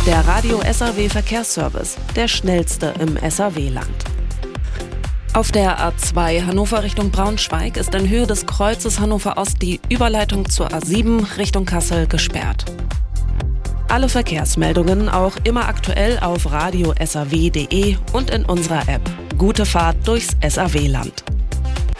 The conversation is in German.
Der Radio SAW Verkehrsservice, der schnellste im SAW-Land. Auf der A2 Hannover Richtung Braunschweig ist in Höhe des Kreuzes Hannover Ost die Überleitung zur A7 Richtung Kassel gesperrt. Alle Verkehrsmeldungen auch immer aktuell auf radiosaw.de und in unserer App. Gute Fahrt durchs SAW-Land.